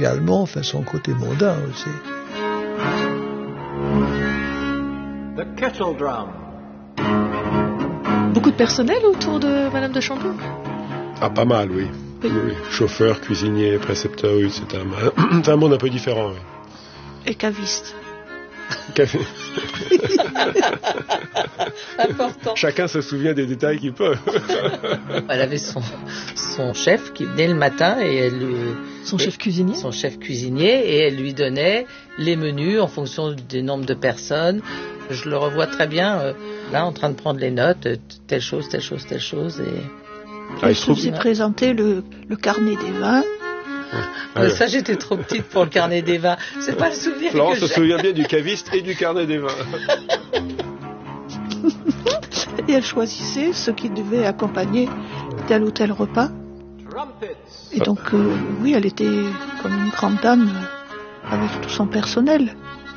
également, enfin son côté mondain aussi. The kettle drum. Beaucoup de personnel autour de Madame de Chandoux? Ah, pas mal, oui. Oui. Chauffeur, cuisinier, précepteur, oui, c'est un monde un peu différent. Oui. Et caviste. Important. Chacun se souvient des détails qu'il peut. Elle avait son chef qui venait le matin et elle lui... Son chef cuisinier, et elle lui donnait les menus en fonction du nombre de personnes. Je le revois très bien là en train de prendre les notes, telle chose et... Elle se faisait présenter le carnet des vins. Ça, j'étais trop petite pour le carnet des vins. C'est pas le souvenir Florence que j'ai. se souvient bien du caviste et du carnet des vins. Et elle choisissait ceux qui devaient accompagner tel ou tel repas. Et donc, oui, elle était comme une grande dame avec tout son personnel.